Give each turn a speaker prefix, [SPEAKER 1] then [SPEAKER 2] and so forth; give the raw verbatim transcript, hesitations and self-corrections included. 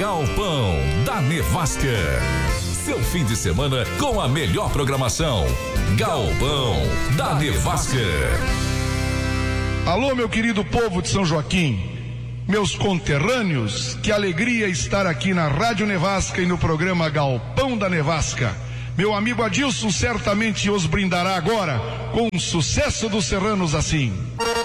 [SPEAKER 1] Galpão da Nevasca. Seu fim de semana com a melhor programação. Galpão da Nevasca.
[SPEAKER 2] Alô, meu querido povo de São Joaquim, meus conterrâneos, que alegria estar aqui na Rádio Nevasca e no programa Galpão da Nevasca. Meu amigo Adilson certamente os brindará agora com um sucesso dos serranos assim.